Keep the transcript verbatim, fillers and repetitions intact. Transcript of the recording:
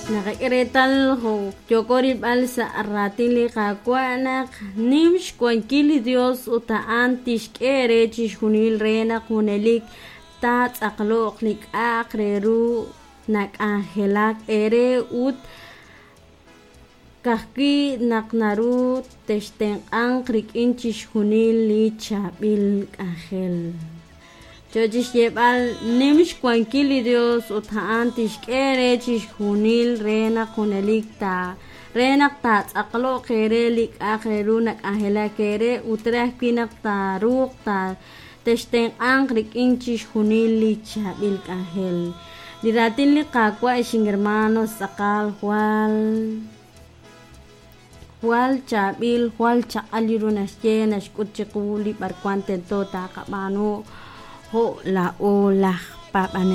Nakairetal ho yokorib al sa aratili kakwanak nimsh kwankili Dios utaan tishkere chishunil rena kunelik tat aklok lik akreru nak angelak ere ut kahki naknaru testen ankrik inchish hunil li chabil angel Chojish yebal nimsh kwankili Dios utaan tishkere chishunil rena kunelik ta rena tat aklo kere lik akheru nak ahela kere utreh pinak ta ruk ta testen ankrik inchish hunil li chabil angel diratin li kakwa ishing hermanos sakal hual hual chabil hual chaaliru nasye nashkutchikuli barkwante tota kabano ho la o la pa